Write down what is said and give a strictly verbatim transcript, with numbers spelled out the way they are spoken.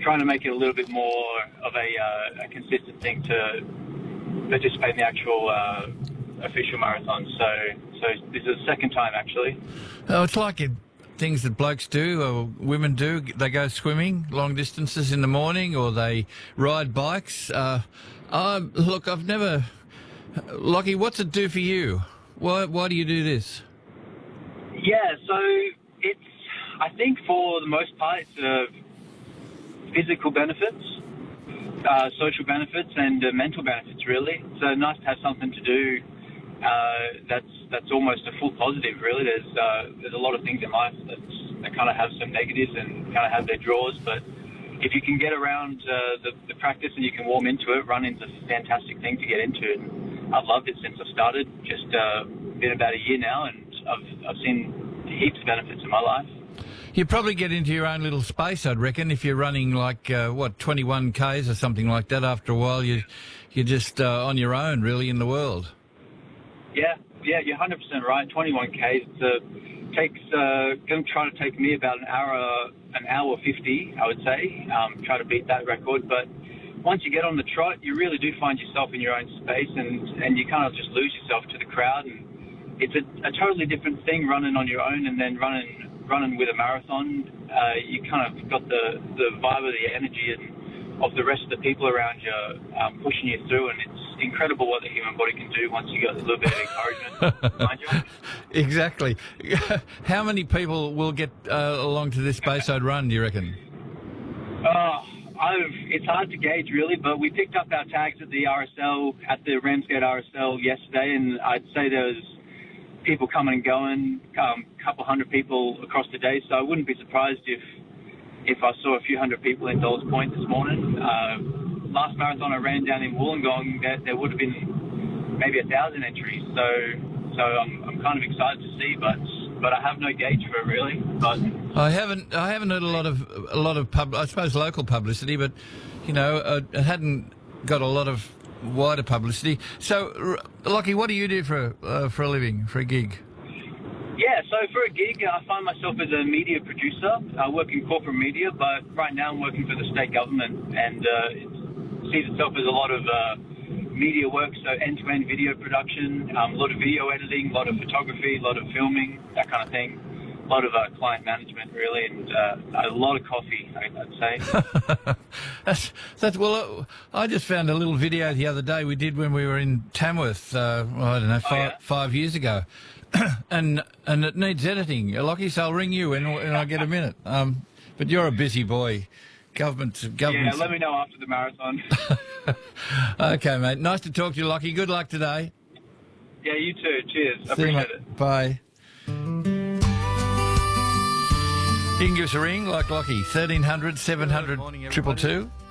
trying to make it a little bit more of a, uh, a consistent thing to participate in the actual uh, official marathon. So, so this is the second time actually. Oh, it's like it, things that blokes do or women do. They go swimming long distances in the morning, or they ride bikes. Uh, uh, look, I've never. Lockie, what's it do for you? Why, why do you do this? Yeah, so it's, I think for the most part, it's uh, physical benefits, uh, social benefits, and uh, mental benefits, really. So nice to have something to do uh, that's that's almost a full positive, really. There's uh, there's a lot of things in life that's, that kind of have some negatives and kind of have their draws, but if you can get around uh, the, the practice and you can warm into it, running's a fantastic thing to get into. And I've loved it since I started. Just uh, been about a year now, and I've I've seen heaps of benefits in my life. You probably get into your own little space, I'd reckon, if you're running like uh, what twenty-one kays or something like that. After a while, you you're just uh, on your own, really, in the world. Yeah, yeah, you're one hundred percent right. twenty-one kays. It's uh, takes uh, going to try to take me about an hour, an hour fifty, I would say. Um, try to beat that record, but once you get on the trot, you really do find yourself in your own space, and, and you kind of just lose yourself to the crowd. And it's a, a totally different thing running on your own and then running running with a marathon. Uh, you kind of got the, the vibe of the energy and of the rest of the people around you um, pushing you through, and it's incredible what the human body can do once you get a little bit of encouragement behind you. Exactly. How many people will get uh, along to this Bayside Run, do you reckon? Uh, I've, it's hard to gauge, really, but we picked up our tags at the R S L, at the Ramsgate R S L yesterday, and I'd say there's people coming and going, a um, couple hundred people across the day, so I wouldn't be surprised if if I saw a few hundred people in Dolls Point this morning. Uh, last marathon I ran down in Wollongong, there, there would have been maybe a thousand entries, so so I'm, I'm kind of excited to see, but but I have no gauge for it, really. But I haven't I haven't heard a lot of a lot of pub, I suppose local publicity, but you know uh, it hadn't got a lot of wider publicity. So, Lockie, what do you do for uh, for a living, for a gig? Yeah, so for a gig, I find myself as a media producer. I work in corporate media, but right now I'm working for the state government, and uh, it sees itself as a lot of uh, media work, so end-to-end video production, um, a lot of video editing, a lot of photography, a lot of filming, that kind of thing. A lot of uh, client management, really, and uh, a lot of coffee, I'd say. that's, that's, well, I just found a little video the other day we did when we were in Tamworth, uh, well, I don't know, five, oh, yeah? five years ago. and and it needs editing. Lockie, so I'll ring you when, when I get a minute. Um, but you're a busy boy. Government, government. Yeah, let me know after the marathon. Okay, mate. Nice to talk to you, Lockie. Good luck today. Yeah, you too. Cheers. I See you, appreciate mate. it. Bye. You can give us a ring like Lockie, thirteen hundred, seven hundred, two two two.